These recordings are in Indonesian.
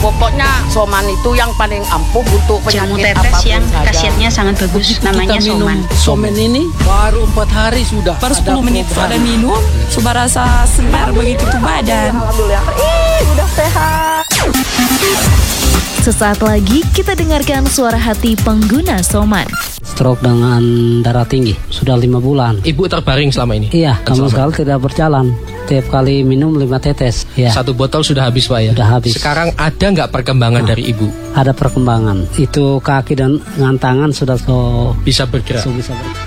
Pokoknya Soman itu yang paling ampuh untuk Jamu penyakit tetes apapun yang saja. khasiatnya sangat bagus, namanya Kita minum Soman. Soman ini baru 4 hari sudah. Baru ada 10 menit perubahan. ada minum, sudah rasa segar begitu tuh badan. Alhamdulillah. Udah sehat. Sesaat lagi kita dengarkan suara hati pengguna Soman. Stroke dengan darah tinggi sudah 5 bulan. Ibu terbaring selama ini? Iya, sama sekali tidak berjalan. Tiap kali minum 5 tetes. Ya. 1 botol sudah habis Pak ya? Sudah habis. Sekarang ada nggak perkembangan dari ibu? Ada perkembangan. Itu kaki dan tangan sudah Bisa bergerak? bisa bergerak.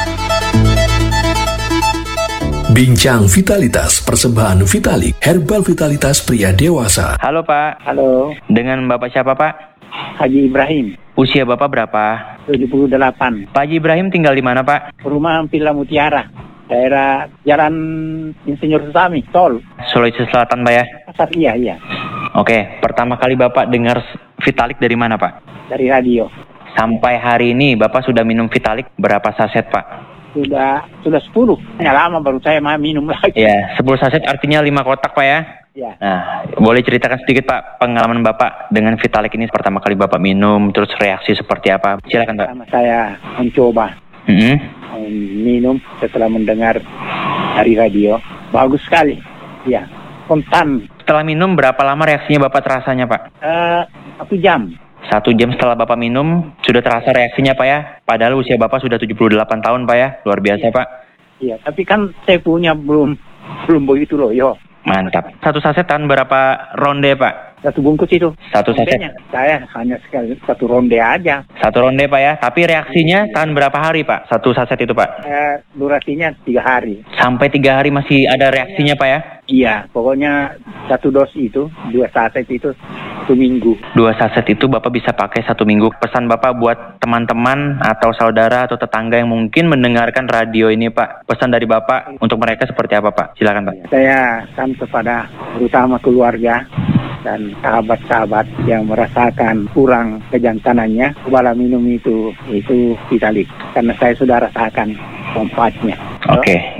Bincang Vitalitas, persembahan Vitalik, herbal vitalitas pria dewasa. Halo Pak. Halo, Dengan Bapak siapa Pak? Haji Ibrahim, Usia Bapak berapa? 78. Pak Haji Ibrahim tinggal di mana Pak? Rumah Villa Mutiara, daerah Jalan Insinyur Susami, Tol. Sulawesi Selatan Pak ya? Pasar, iya. Oke, pertama kali Bapak dengar Vitalik dari mana Pak? Dari radio. Sampai hari ini Bapak sudah minum Vitalik berapa saset Pak? Sudah 10. Ya lama baru saya minum lagi. Ya, 10 saset artinya 5 kotak Pak ya? Ya. Nah, boleh ceritakan sedikit Pak pengalaman Bapak dengan Vitalik ini pertama kali Bapak minum, terus reaksi seperti apa? Silakan Pak. Pertama saya mencoba minum setelah mendengar dari radio. Bagus sekali. Ya, spontan. Setelah minum berapa lama reaksinya Bapak terasanya Pak? 1 jam. 1 jam setelah Bapak minum, sudah terasa reaksinya Pak ya? Padahal usia Bapak sudah 78 tahun Pak ya? Luar biasa Pak. Iya, tapi kan saya punya belum begitu loh, yo. Mantap. 1 saset tahan berapa ronde Pak? 1 bungkus itu. 1 saset? Saya hanya sekali 1 ronde aja. 1 ronde Pak ya? Tapi reaksinya tahan berapa hari Pak? 1 saset itu Pak? Durasinya 3 hari. Sampai 3 hari masih ada reaksinya Pak ya? Iya, pokoknya 1 dos itu, 2 saset itu 1 minggu. 2 saset itu Bapak bisa pakai 1 minggu. Pesan Bapak buat teman-teman atau saudara atau tetangga yang mungkin mendengarkan radio ini Pak. Pesan dari Bapak untuk mereka seperti apa Pak? Silakan Pak. Saya kan kepada terutama keluarga dan sahabat-sahabat yang merasakan kurang kejantanannya, cobalah minum itu Vitalik. Karena saya sudah rasakan manfaatnya. Oke.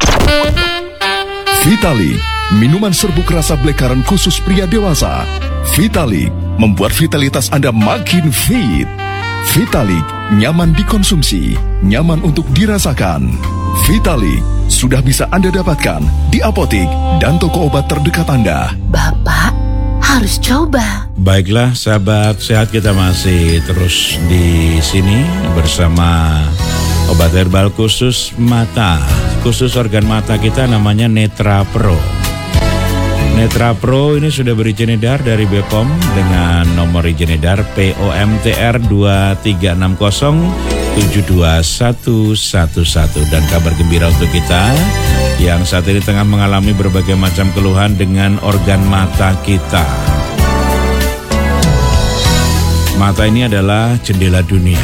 Vitalik, minuman serbuk rasa blackcurrant khusus pria dewasa. Vitalik, membuat vitalitas Anda makin fit. Vitalik, nyaman dikonsumsi, nyaman untuk dirasakan. Vitalik, sudah bisa Anda dapatkan di apotik dan toko obat terdekat Anda. Bapak harus coba. Baiklah sahabat sehat, kita masih terus di sini bersama obat herbal khusus mata, khusus organ mata kita, namanya Netra Pro. Netra Pro ini sudah berizin edar dari BPOM dengan nomor izin edar POMTR 236072111. Dan kabar gembira untuk kita yang saat ini tengah mengalami berbagai macam keluhan dengan organ mata kita. Mata ini adalah jendela dunia.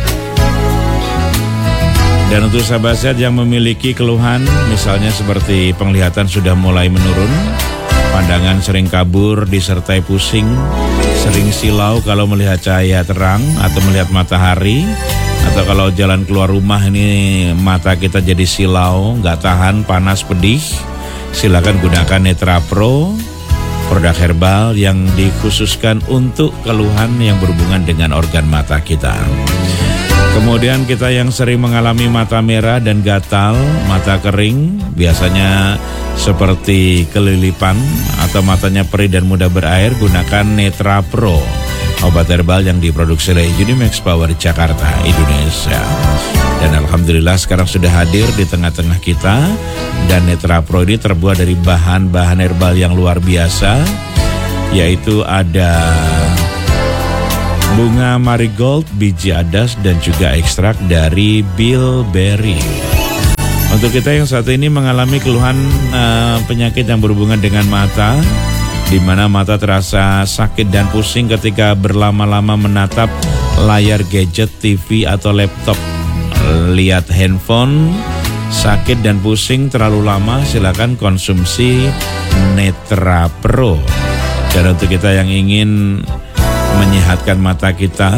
Dan untuk sahabat sehat yang memiliki keluhan, misalnya seperti penglihatan sudah mulai menurun, pandangan sering kabur disertai pusing, sering silau kalau melihat cahaya terang atau melihat matahari, atau kalau jalan keluar rumah ini mata kita jadi silau, nggak tahan, panas, pedih, silakan gunakan Netra Pro, produk herbal yang dikhususkan untuk keluhan yang berhubungan dengan organ mata kita. Kemudian kita yang sering mengalami mata merah dan gatal, mata kering, biasanya seperti kelilipan atau matanya perih dan mudah berair, gunakan Netra Pro, obat herbal yang diproduksi oleh Unimax Power Jakarta, Indonesia. Dan alhamdulillah sekarang sudah hadir di tengah-tengah kita. Dan Netra Pro ini terbuat dari bahan-bahan herbal yang luar biasa, yaitu ada bunga marigold, biji adas, dan juga ekstrak dari bilberry. Untuk kita yang saat ini mengalami keluhan penyakit yang berhubungan dengan mata, di mana mata terasa sakit dan pusing ketika berlama-lama menatap layar gadget, TV, atau laptop, lihat handphone, sakit dan pusing terlalu lama, silakan konsumsi Netra Pro. Dan untuk kita yang ingin menyehatkan mata kita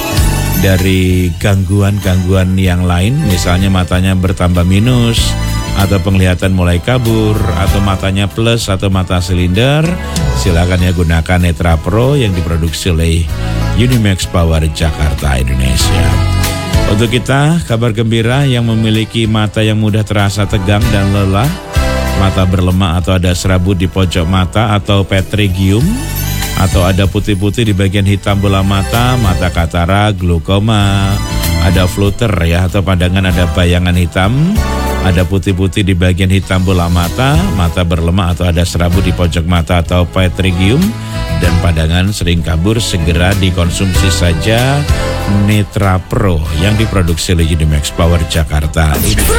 dari gangguan-gangguan yang lain, misalnya matanya bertambah minus atau penglihatan mulai kabur, atau matanya plus atau mata silinder, silakan ya gunakan Netra Pro yang diproduksi oleh Unimax Power Jakarta, Indonesia. Untuk kita, kabar gembira yang memiliki mata yang mudah terasa tegang dan lelah, mata berlemak atau ada serabut di pojok mata atau pterygium, atau ada putih-putih di bagian hitam bola mata, mata katarak, glaukoma, ada flutter ya atau pandangan ada bayangan hitam, ada putih-putih di bagian hitam bola mata, mata berlemak atau ada serabut di pojok mata atau pterygium, dan pandangan sering kabur, segera dikonsumsi saja Netra Pro yang diproduksi oleh Unimax Power Jakarta.